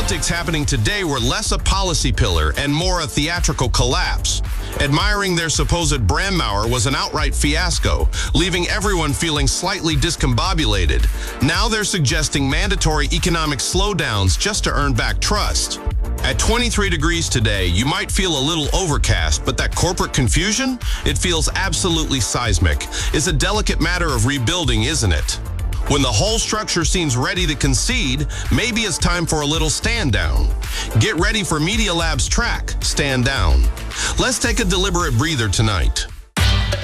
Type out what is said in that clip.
politics happening today were less a policy pillar and more a theatrical collapse. Admiring their supposed Brandmauer was an outright fiasco, leaving everyone feeling slightly discombobulated. Now they're suggesting mandatory economic slowdowns just to earn back trust. At 23 degrees today, you might feel a little overcast, but that corporate confusion? It feels absolutely seismic. It's a delicate matter of rebuilding, isn't it? When the whole structure seems ready to concede, maybe it's time for a little stand down. Get ready for Media Lab's track, Stand Down. Let's take a deliberate breather tonight.